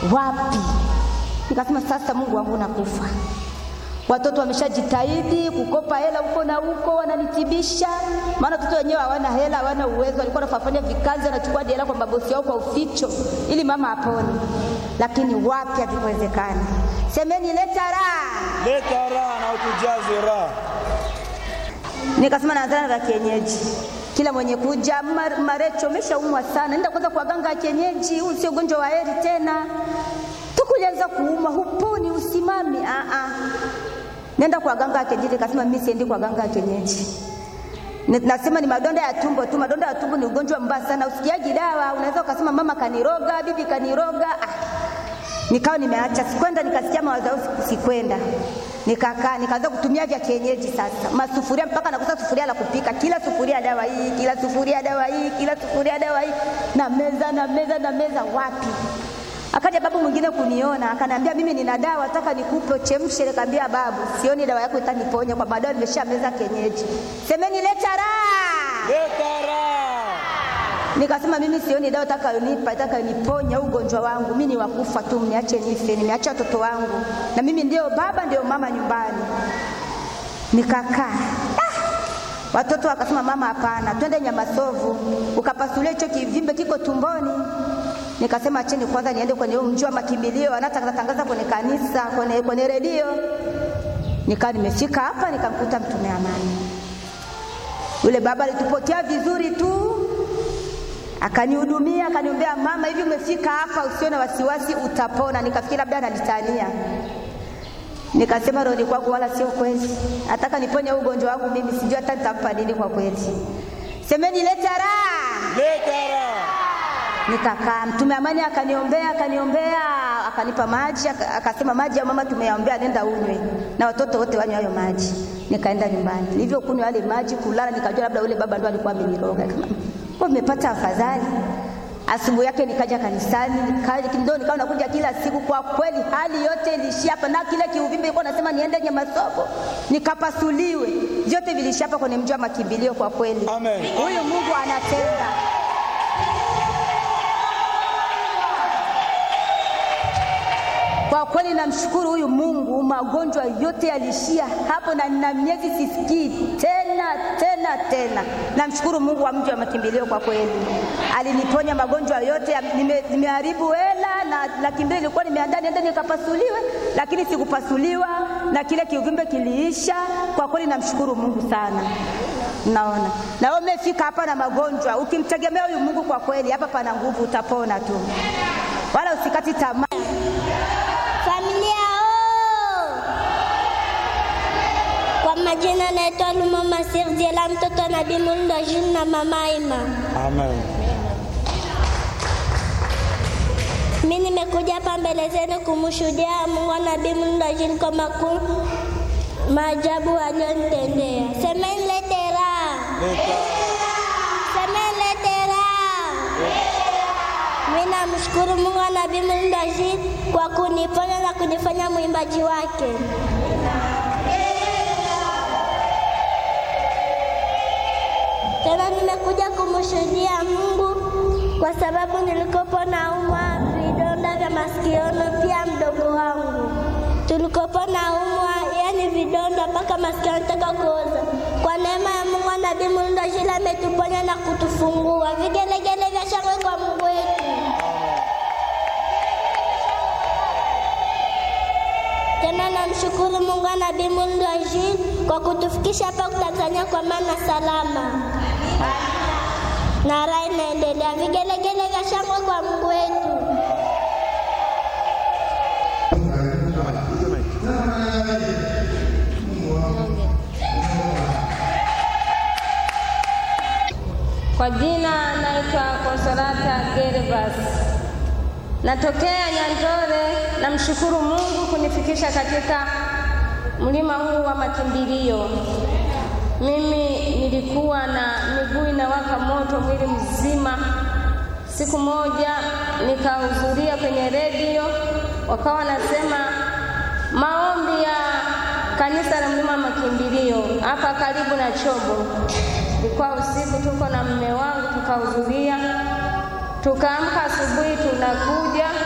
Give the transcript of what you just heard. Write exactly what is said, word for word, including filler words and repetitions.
wapi? Nikasema sasa Mungu wangu nakufa. Watoto wameshajitahidi kukopa hela huko na huko, wananitibisha. Maana watoto wenyewe hawana hela, hawana uwezo. Walikuwa wanafanya vikazi, wanachukua hela kwa mabosi yao kwa uficho ili mama apone. Lakini wapi, havikuwezekana. Semeni leta raha. Leta raha na utujaze raha. Nikasema naanza na kienyeji. Kila mwenye kuja, Marecho umeshaumwa sana, nenda kwanza kwa ganga ya kienyeji, huu sio ugonjwa wa heri tena. Tukulianza kuuma, huponi, usimami. A a. Nenda kwa ganga ya kienyeji. Nikasema mimi siendi kwa ganga ya kienyeji. Nasema ni madonda ya tumbo tu. Madonda ya tumbo ni ugonjwa mbaya sana, usikiaji dawa. Unaweza ukasema mama kaniroga, bibi kaniroga. Ah. Nikawa nimeacha, sikwenda. Nikasikia mawazo yangu, sikwenda. Nikakaa, nikaanza kutumia vya kienyeji sasa. Masufuria mpaka nakosa sufuria la kupika. Kila sufuria dawa hii, kila sufuria dawa hii, kila sufuria dawa hii. Na meza na meza na meza, wapi? Akaja babu mwingine kuniona, akaniambia mimi nina dawa nataka nikupe uchemshe. Nikamwambia babu, sioni dawa yako itaniponya kwa baadaye nimeshameza kienyeji. Semeni leta raha. Leta raha. Nikasema mimi sioni dawa itakayonipa, itakayoniponya ugonjwa wangu. Mimi ni wakufa tu, mniache nife, nimeacha watoto wangu. Na mimi ndio baba ndio mama nyumbani. Nikakaa. Ah! Watoto wakasema mama hapana, twende Nyamasovu. Ukapasulia hicho kivimbe kiko tumboni. Nikasema acheni kwanza niende kwenye mji wa makimbilio, anatangaza kwenye kanisa, kwenye kwenye redio. Nikaa nimefika hapa nikamkuta mtume amani. Yule baba alitupokea vizuri tu. Akanihudumia, akaniombea, mama hivi umefika hapa usio na wasiwasi utapona. Nikafikiri labda analitania. Nikasema roho kwangu wala sio kweli. Nataka niponye ugonjwa wangu mimi, sijui hata nitampa nini kwa kweli. Semeni leta raha. Leta raha. Nikakaa, mtume amani akaniombea, akaniombea, akanipa maji, akasema maji ya mama tumeyaombea nenda unywe. Na watoto wote wanywe hayo maji. Nikaenda nyumbani. Nilivyokunywa yale maji kulala nikajua labda yule baba ndo alikuwa ameniroga. Kwa nimepata afadhali. Asubuhi yake nikaja kanisani, nikaja ndio nikawa nakuja kila siku. Kwa kweli hali yote ilishia hapa, na kile kiuvimbe ilikuwa nasema niende Nyamasovu nikapasuliwe, vyote vilishia hapa kwenye mji wa makimbilio. Kwa kweli amen, huyu Mungu anatenda. Kwa kweli namshukuru huyu Mungu, magonjwa yote yalishia hapo na nina miezi sisikii tena tena tena. Namshukuru Mungu wa mji wa makimbilio, kwa kweli aliniponya magonjwa yote. Nimeharibu hela na laki mbili ilikuwa nimeandaa niende nikapasuliwe, lakini sikupasuliwa na kile kiuvimbe kiliisha. Kwa kweli namshukuru Mungu sana. Naona na wewe umefika hapa na magonjwa, ukimtegemea huyu Mungu kwa kweli hapa pana nguvu, utapona tu, wala usikati tamaa. Familia oh! Kwa majina naitwa Mama Sirdiela, mtoto wa Nabii Mulndo Jules na Mama Ima. Amen. Mimi nimekuja hapa mbele zenu kumshuhudia Mungu wa Nabii Mulndo Jules kwa makuu maajabu aliyonitendea. Semeni lete raha. Semeni lete raha. Mimi namshukuru Mungu wa Nabii Mulndo Jules kwa kuniponya na kunifanya mwimbaji wake. Tena nimekuja kumshuhudia Mungu kwa sababu nilikopo naumwa vidonda vya masikioni, pia mdogo wangu tulikopo naumwa, yani vidonda mpaka masikio yanataka kuoza. Kwa neema ya Mungu wa Nabii Mulndo Jules ametuponya na kutufungua. Vigelegele vya shangwe kwa Mungu wetu. Tena namshukuru Mungu wa Nabii Mulndo Jules kwa kutufikisha hapa Tanzania kwa maana salama. Na raha inaendelea. Vigelegele vya shangwe kwa Mungu wetu. Kwa jina naitwa Consolata Gervas. Natokea Nyanzore. Namshukuru Mungu kunifikisha katika mlima huu wa makimbilio. Mimi nilikuwa na miguu inawaka moto mwili mzima. Siku moja nikahudhuria kwenye redio, wakawa nasema maombi ya kanisa la mlima wa makimbilio hapa karibu na Chobo. Ilikuwa usiku, tuko na mume wangu tukahudhuria, tukaamka asubuhi tunakuja